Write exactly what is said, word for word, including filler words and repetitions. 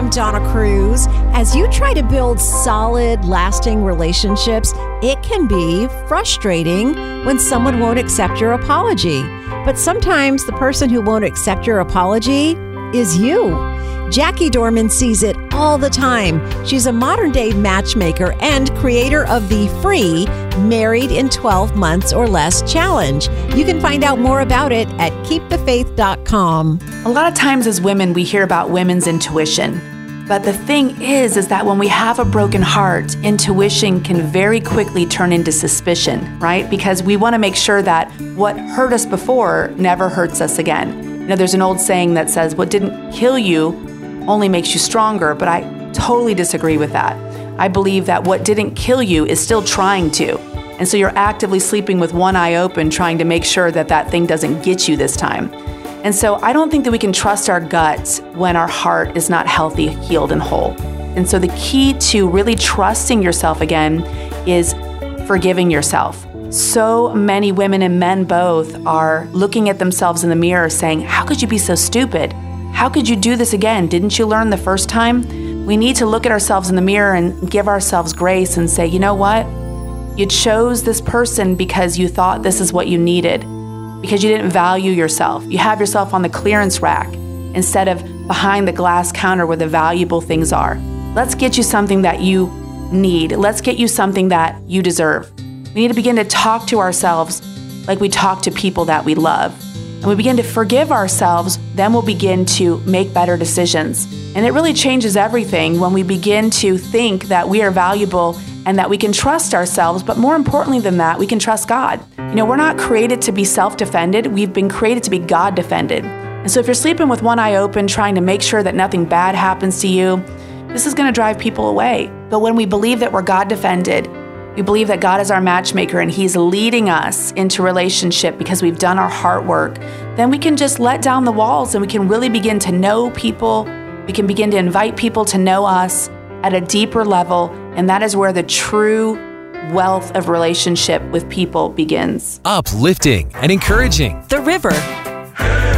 I'm Donna Cruz. As you try to build solid, lasting relationships, it can be frustrating when someone won't accept your apology. But sometimes the person who won't accept your apology is you. Jackie Dorman sees it all the time. She's a modern-day matchmaker and creator of the free Married in twelve Months or Less challenge. You can find out more about it at keep the faith dot com. A lot of times as women, we hear about women's intuition. But the thing is, is that when we have a broken heart, intuition can very quickly turn into suspicion, right? Because we want to make sure that what hurt us before never hurts us again. You know, there's an old saying that says, what didn't kill you only makes you stronger, but I totally disagree with that. I believe that what didn't kill you is still trying to. And so you're actively sleeping with one eye open, trying to make sure that that thing doesn't get you this time. And so I don't think that we can trust our gut when our heart is not healthy, healed, and whole. And so the key to really trusting yourself again is forgiving yourself. So many women and men both are looking at themselves in the mirror saying, how could you be so stupid? How could you do this again? Didn't you learn the first time? We need to look at ourselves in the mirror and give ourselves grace and say, you know what? You chose this person because you thought this is what you needed, because you didn't value yourself. You have yourself on the clearance rack instead of behind the glass counter where the valuable things are. Let's get you something that you need. Let's get you something that you deserve. We need to begin to talk to ourselves like we talk to people that we love. And we begin to forgive ourselves, then we'll begin to make better decisions. And it really changes everything when we begin to think that we are valuable and that we can trust ourselves, but more importantly than that, we can trust God. You know, we're not created to be self-defended, we've been created to be God-defended. And so if you're sleeping with one eye open, trying to make sure that nothing bad happens to you, this is gonna drive people away. But when we believe that we're God-defended, we believe that God is our matchmaker and He's leading us into relationship because we've done our heart work, then we can just let down the walls and we can really begin to know people. We can begin to invite people to know us at a deeper level, and that is where the true wealth of relationship with people begins. Uplifting and encouraging. The River